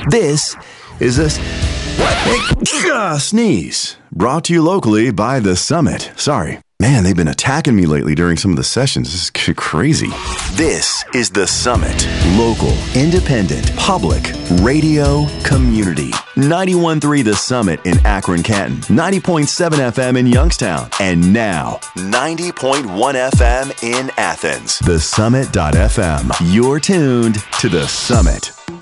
This is a sneeze brought to you locally by The Summit. Sorry. Man, they've been attacking me lately during some of the sessions. This is crazy. This is The Summit. Local, independent, public, radio, community. 91.3 The Summit in Akron-Canton. 90.7 FM in Youngstown. And now, 90.1 FM in Athens. TheSummit.fm. You're tuned to The Summit.